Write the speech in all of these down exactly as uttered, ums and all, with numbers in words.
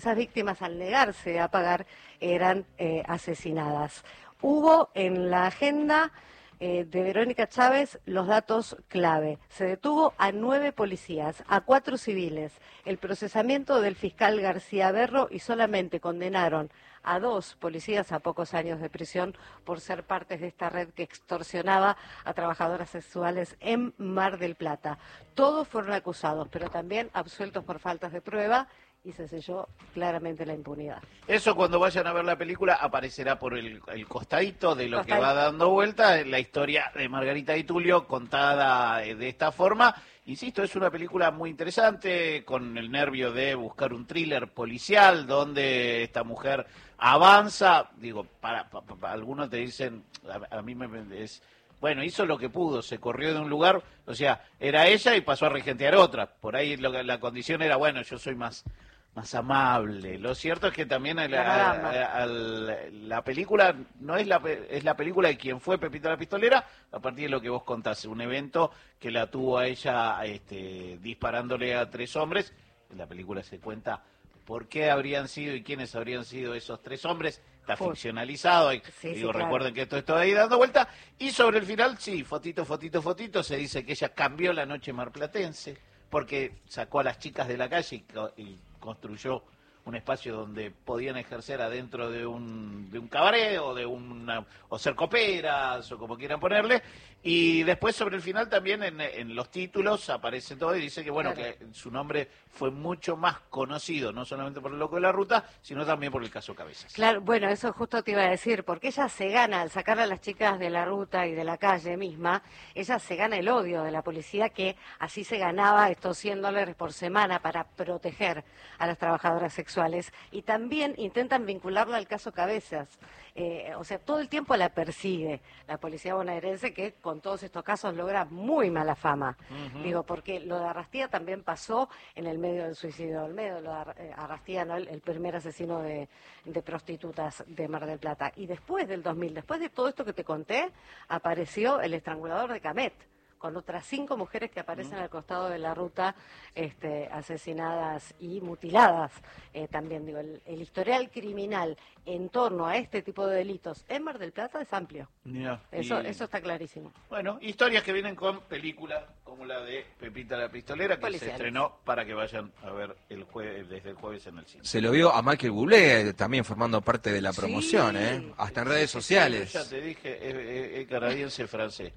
esas víctimas, al negarse a pagar, eran eh, asesinadas. Hubo en la agenda eh, de Verónica Chávez los datos clave. Se detuvo a nueve policías, a cuatro civiles, el procesamiento del fiscal García Berro, y solamente condenaron a dos policías a pocos años de prisión por ser partes de esta red que extorsionaba a trabajadoras sexuales en Mar del Plata. Todos fueron acusados, pero también absueltos por faltas de prueba, y se selló claramente la impunidad. Eso, cuando vayan a ver la película, aparecerá por el, el costadito de lo costadito. que va dando vuelta, la historia de Margarita Di Tullio contada de esta forma. Insisto, es una película muy interesante, con el nervio de buscar un thriller policial, donde esta mujer avanza. Digo, para, para, para algunos te dicen, a, a mí me es... Bueno, hizo lo que pudo, se corrió de un lugar, o sea, era ella y pasó a regentear otra. Por ahí lo, la condición era, bueno, yo soy más... más amable. Lo cierto es que también a la, a, a la, la película no es la es la película de quien fue Pepita la Pistolera, a partir de lo que vos contás, un evento que la tuvo a ella este, disparándole a tres hombres. En la película se cuenta por qué habrían sido y quiénes habrían sido esos tres hombres. Está Uf. ficcionalizado, y, sí, digo, sí, claro. Recuerden que esto está ahí dando vuelta. Y sobre el final, sí, fotito, fotito, fotito, se dice que ella cambió la noche marplatense, porque sacó a las chicas de la calle y, y construyó un espacio donde podían ejercer adentro de un de un cabaret o de una o ser coperas o como quieran ponerle. Y después sobre el final también en, en los títulos aparece todo y dice que bueno, claro, que su nombre fue mucho más conocido, no solamente por el loco de la ruta, sino también por el caso Cabezas. Claro, bueno, eso justo te iba a decir, porque ella se gana, al sacar a las chicas de la ruta y de la calle misma, ella se gana el odio de la policía, que así se ganaba estos cien dólares por semana para proteger a las trabajadoras sexuales. Y también intentan vincularla al caso Cabezas. Eh, o sea, todo el tiempo la persigue la policía bonaerense, que con todos estos casos logra muy mala fama. Uh-huh. Digo, porque lo de Arrastía también pasó en el medio del suicidio del medio, lo de Arrastía, ¿no? el, el primer asesino de, de prostitutas de Mar del Plata. Y después del dos mil, después de todo esto que te conté, apareció el estrangulador de Camet, con otras cinco mujeres que aparecen al costado de la ruta, este, asesinadas y mutiladas. Eh, también digo, el, el historial criminal en torno a este tipo de delitos en Mar del Plata es amplio. Yeah, eso, y... eso está clarísimo. Bueno, historias que vienen con películas como la de Pepita la Pistolera, que Policiales. Se estrenó para que vayan a ver el jueves, desde el jueves en el cine. Se lo vio a Michael Bublé también formando parte de la promoción, sí, ¿eh? Hasta en redes sociales. Ya te dije, es, es, es canadiense francés.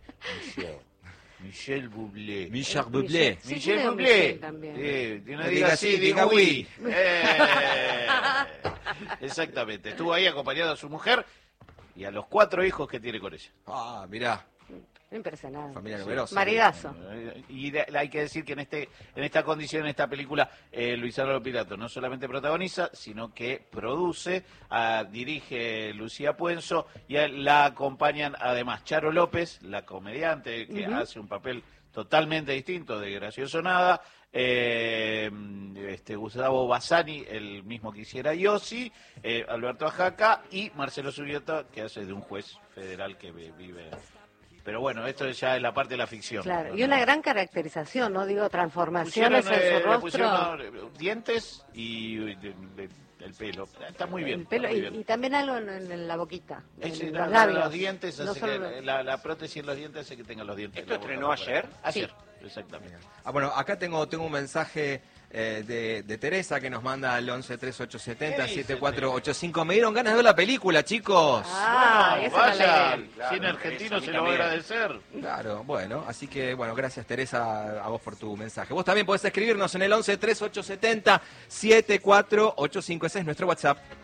Michel Bublé. Michel Bublé. Sí, Michel Bublé. Eh, no diga así, diga oui. Eh, exactamente. Estuvo ahí acompañado a su mujer y a los cuatro hijos que tiene con ella. Ah, mirá. Impresionante. Familia numerosa. Maridazo. Y de, hay que decir que en este en esta condición, en esta película, eh, Luis Álvaro Pirato no solamente protagoniza, sino que produce, a, dirige Lucía Puenzo, y a, la acompañan además Charo López, la comediante, que uh-huh. hace un papel totalmente distinto de Gracioso Nada, eh, este Gustavo Bassani, el mismo que hiciera Yossi, eh, Alberto Ajaca y Marcelo Zubieta, que hace de un juez federal que vive... Pero bueno, esto ya es la parte de la ficción. Claro, ¿no? Y una gran caracterización, ¿no? Digo, transformaciones pusieron, en su eh, rostro. Pusieron dientes y de, de, el pelo. Está muy bien. El pelo muy y, bien. y también algo en, en la boquita, es, en no, los no, labios. Los dientes, no hace solo... que la, la prótesis en los dientes hace que tengan los dientes. ¿Esto estrenó ayer? Ayer, sí. Exactamente. Ah, bueno, acá tengo, tengo un mensaje... Eh, de, de Teresa, que nos manda al once tres ocho siete cero siete cuatro ocho cinco. Me dieron ganas de ver la película, chicos. Ah, bueno, vaya, claro, cine argentino se lo va a agradecer. Claro, bueno, así que, bueno, gracias Teresa a vos por tu mensaje. Vos también podés escribirnos en el once tres ocho siete cero siete cuatro ocho cinco. Ese es nuestro WhatsApp.